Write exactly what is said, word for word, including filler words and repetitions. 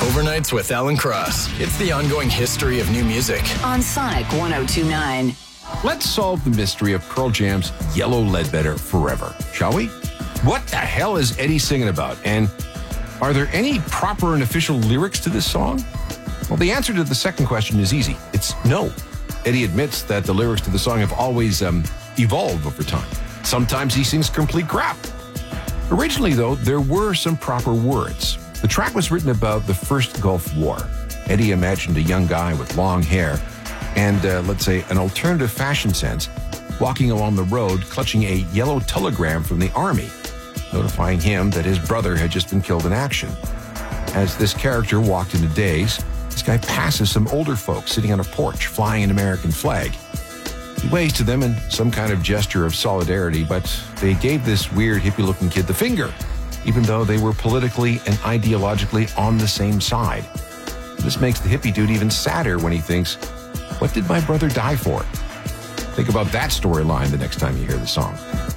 Overnights with Alan Cross. It's the ongoing history of new music. On Sonic one oh two point nine. Let's solve the mystery of Pearl Jam's Yellow Ledbetter Forever, shall we? What the hell is Eddie singing about? And are there any proper and official lyrics to this song? Well, the answer to the second question is easy. It's no. Eddie admits that the lyrics to the song have always um, evolved over time. Sometimes he sings complete crap. Originally, though, there were some proper words. The track was written about the First Gulf War. Eddie imagined a young guy with long hair and, uh, let's say, an alternative fashion sense, walking along the road clutching a yellow telegram from the army, notifying him that his brother had just been killed in action. As this character walked in a daze, this guy passes some older folks sitting on a porch flying an American flag. He waves to them in some kind of gesture of solidarity, but they gave this weird hippie-looking kid the finger, even though they were politically and ideologically on the same side. This makes the hippie dude even sadder when he thinks, what did my brother die for? Think about that storyline the next time you hear the song.